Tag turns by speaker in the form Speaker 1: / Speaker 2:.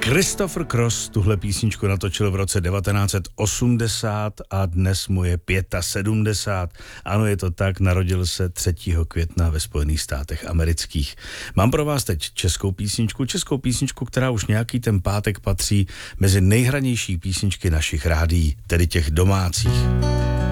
Speaker 1: Christopher Cross tuhle písničku natočil v roce 1980 a dnes mu je 75. Ano, je to tak, narodil se 3. května ve Spojených státech amerických. Mám pro vás teď českou písničku, která už nějaký ten pátek patří mezi nejhranější písničky našich rádií, tedy těch domácích.